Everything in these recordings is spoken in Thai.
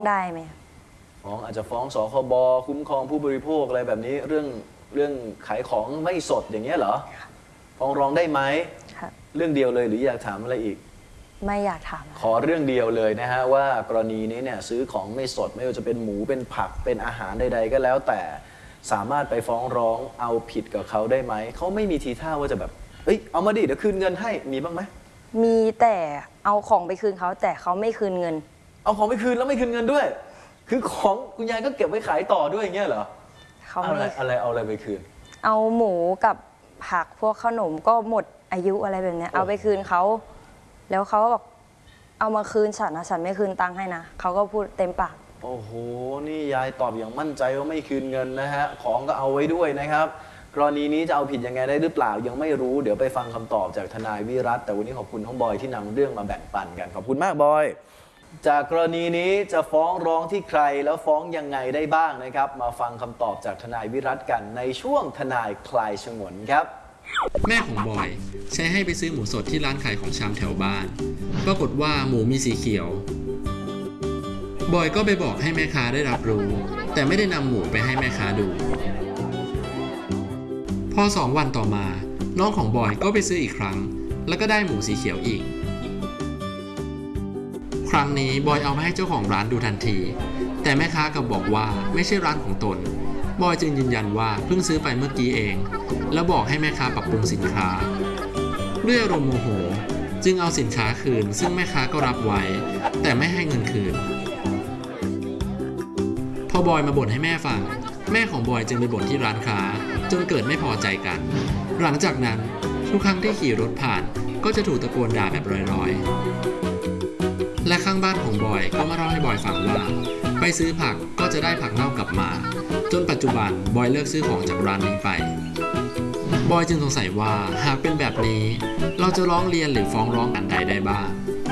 ได้ไหมฟ้องอาจจะฟ้องสคบคุ้มครองผู้บริโภคอะไรแบบนี้เรื่องขายของไม่สดอย่างเงี้ยเหรอฟ้องร้องได้ไหมเรื่องเดียวเลยหรืออยากถามอะไรอีกไม่อยากถามขอเรื่องเดียวเลยนะฮะว่ากรณีนี้เนี่ยซื้อของไม่สดไม่ว่าจะเป็นหมูเป็นผักเป็นอาหารใดๆก็แล้วแต่สามารถไปฟ้องร้องเอาผิดกับเขาได้ไหมเขาไม่มีทีท่าว่าจะแบบเอ้ยเอามาดิเดี๋ยวคืนเงินให้มีบ้างไหมมีแต่เอาของไปคืนเขาแต่เขาไม่คืนเงินเอาของไปคืนแล้วไม่คืนเงินด้วยคือของคุณยายก็เก็บไว้ขายต่อด้วยอย่างเงี้ยเหรอเขาเอาอะไรไปคืนเอาหมูกับผักพวกขนมก็หมดอายุอะไรแบบนี้เอาไปคืนเขาแล้วเขาบอกเอามาคืนฉันนะฉันไม่คืนตังค์ให้นะเขาก็พูดเต็มปากโอ้โหนี่ยายตอบอย่างมั่นใจว่าไม่คืนเงินนะฮะของก็เอาไว้ด้วยนะครับกรณีนี้จะเอาผิดยังไงได้หรือเปล่ายังไม่รู้เดี๋ยวไปฟังคำตอบจากทนายวิรัตแต่วันนี้ขอบคุณน้องบอยที่นำเรื่องมาแบ่งปันกันขอบคุณมากบอยจากกรณีนี้จะฟ้องร้องที่ใครแล้วฟ้องยังไงได้บ้างนะครับมาฟังคำตอบจากทนายวิรัตกันในช่วงทนายคลายฉงนครับแม่ของบอยใช้ให้ไปซื้อหมูสดที่ร้านขายของชำแถวบ้านปรากฏว่าหมูมีสีเขียวบอยก็ไปบอกให้แม่ค้าได้รับรู้แต่ไม่ได้นำหมูไปให้แม่ค้าดูพอ2 วันต่อมาน้องของบอยก็ไปซื้ออีกครั้งแล้วก็ได้หมูสีเขียวอีกครั้งนี้บอยเอามาให้เจ้าของร้านดูทันทีแต่แม่ค้ากลับบอกว่าไม่ใช่ร้านของตนบอยจึงยืนยันว่าเพิ่งซื้อไปเมื่อกี้เองแล้วบอกให้แม่ค้าปรับปรุงสินค้าด้วยอารมณ์โมโหจึงเอาสินค้าคืนซึ่งแม่ค้าก็รับไว้แต่ไม่ให้เงินคืนพอบอยมาบ่นให้แม่ฟังแม่ของบอยจึงไปบ่นที่ร้านค้าจนเกิดไม่พอใจกันหลังจากนั้นทุกครั้งที่ขี่รถผ่านก็จะถูกตะโกนด่าแบบลอยๆและข้างบ้านของบอยก็มาเล่าให้บอยฟังว่าไปซื้อผักก็จะได้ผักเน่ากลับมาจนปัจจุบันบอยเลิกซื้อของจากร้านนี้ไปบอยจึงสงสัยว่าหากเป็นแบบนี้เราจะร้องเรียนหรือฟ้องร้องกันใดได้บ้าง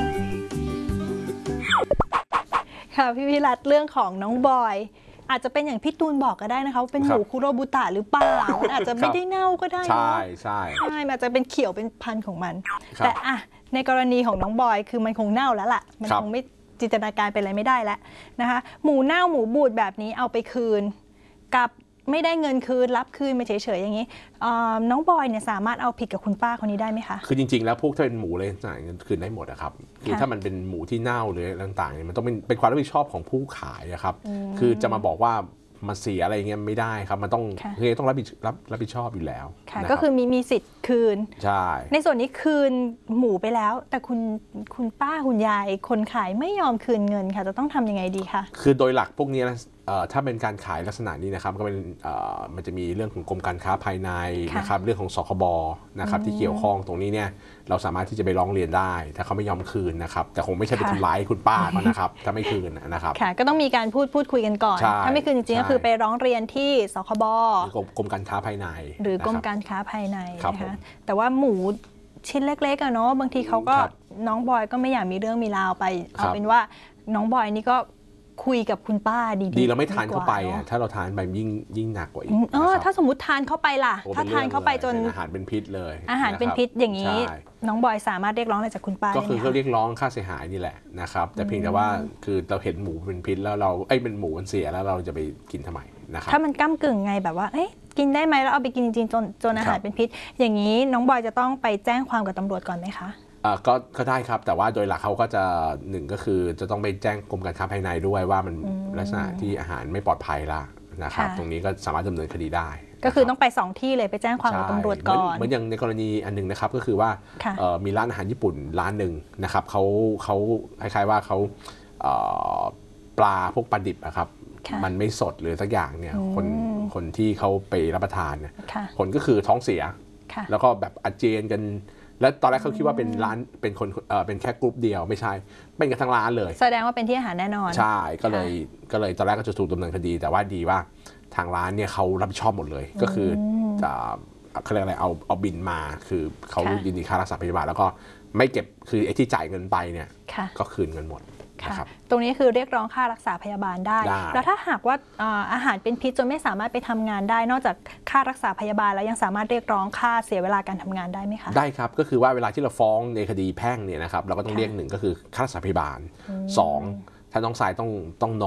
ค่ะพี่วิรัตเรื่องของน้องบอยอาจจะเป็นอย่างพี่ตูนบอกก็ได้นะคะเป็นหมูคุโรบุตะหรือเปล่าอาจจะไม่ได้เน่าก็ได้ใช่ใช่มันจะเป็นเขียวเป็นพันธุ์ของมันแต่อะในกรณีของน้องบอยคือมันคงเน่าแล้วล่ะมันคงไม่จินตนาการเป็นอะไรไม่ได้แล้วนะคะหมูเน่าหมูบูดแบบนี้เอาไปคืนกับไม่ได้เงินคืนรับคืนมาเฉยๆอย่างนี้น้องบอยเนี่ยสามารถเอาผิดกับคุณป้าคนนี้ได้ไหมคะคือจริงๆแล้วพวกถ้าเป็นหมูเลยจ่ายเงินคืนได้หมดนะครับคือถ้ามันเป็นหมูที่เน่าหรือต่างๆเนี่ยมันต้องเป็นความรับผิดชอบของผู้ขายนะครับคือจะมาบอกว่ามาเสียอะไรเงี้ยไม่ได้ครับมันต้องรับผิดชอบอยู่แล้วก็คือมีสิทธิ์คืนใช่ในส่วนนี้คืนหมูไปแล้วแต่คุณป้าคุณยายคนขายไม่ยอมคืนเงินค่ะจะต้องทำยังไงดีคะคือโดยหลักพวกนี้นะถ้าเป็นการขายลักษณะนี้นะครับก็เป็นมันจะมีเรื่องของกรมการค้าภายในนะครับเรื่องของสคบนะครับที่เกี่ยวข้องตรงนี้เนี่ยเราสามารถที่จะไปร้องเรียนได้ถ้าเขาไม่ยอมคืนนะครับแต่คงไม่ใช่ไปทำร้ายคุณป้าเขานะครับถ้าไม่คืนนะครับค่ะก็ต้องมีการพูดคุยกันก่อนถ้าไม่คืนจริงๆก็คือไปร้องเรียนที่สคบกรมการค้าภายในหรือกรมการค้าภายในนะคะแต่ว่าหมูชิ้นเล็กๆเนาะบางทีเขาก็น้องบอยก็ไม่อยากมีเรื่องมีราวไปเอาเป็นว่าน้องบอยนี่ก็คุยกับคุณป้าดีเราไม่ทานเข้าไปถ้าเราทานไปยิ่งหนักกว่าอีกถ้าสมมติทานเข้าไปล่ะถ้าทานเข้าไปจนอาหารเป็นพิษเลยอาหารเป็นพิษอย่างนี้น้องบอยสามารถเรียกร้องอะไรจากคุณป้าก็คือเขาเรียกร้องค่าเสียหายนี่แหละนะครับแต่เพียงแต่ว่าคือเราเห็นหมูเป็นพิษแล้วเราเป็นหมูมันเสียแล้วเราจะไปกินทำไมนะครับถ้ามันก้ำกึ่งไงแบบว่ากินได้ไหมแล้วเอาไปกินจริงๆจนอาหารเป็นพิษอย่างนี้น้องบอยจะต้องไปแจ้งความกับตำรวจก่อนไหมคะก็ได้ครับแต่ว่าโดยหลักเขาก็จะ1ก็คือจะต้องไปแจ้งกรมการค้าภายในด้วยว่ามันลักษณะที่อาหารไม่ปลอดภัยละนะครับตรงนี้ก็สามารถดำเนินคดีได้ก็คือต้องไป2ที่เลยไปแจ้งความกับตำรวจก่อนเหมือนอย่างในกรณีอันนึงนะครับก็คือว่ามีร้านอาหารญี่ปุ่นร้านหนึ่งนะครับเขาคล้ายๆว่าเขาปลาพวกปลาดิบนะครับมันไม่สดหรือสักอย่างเนี่ยคนที่เขาไปรับประทานเนี่ยผลก็คือท้องเสียแล้วก็แบบอาเจียนกันแล้วตอนแรกเขาคิดว่าเป็นร้านเป็นแค่กลุ่มเดียวไม่ใช่เป็นกันทั้งร้านเลยแสดงว่าเป็นที่อาหารแน่นอนใช่ก็เลยตอนแรกก็จะถูกดำเนินคดีแต่ว่าดีว่าทางร้านเนี่ยเขารับผิดชอบหมดเลยก็คือเขาเรียกอะไรเอาบินมาคือเขายินดีค่ารักษาพยาบาลแล้วก็ไม่เก็บคือไอ้ที่จ่ายเงินไปเนี่ยก็คืนเงินหมดตรงนี้คือเรียกร้องค่ารักษาพยาบาลได้แล้วถ้าหากว่าอาหารเป็นพิษจนไม่สามารถไปทำงานได้นอกจากค่ารักษาพยาบาลแล้วยังสามารถเรียกร้องค่าเสียเวลาการทำงานได้ไหมคะได้ครับก็คือว่าเวลาที่เราฟ้องในคดีแพ่งเนี่ยนะครับเราก็ต้องเรียก1ก็คือค่ารักษาพยาบาล2ถ้าน้องทรายต้องน